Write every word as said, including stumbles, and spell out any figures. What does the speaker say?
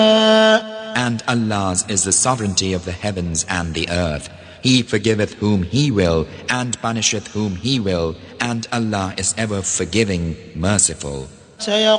And Allah's is the sovereignty of the heavens and the earth. He forgiveth whom He will, and punisheth whom He will, and Allah is ever forgiving, merciful.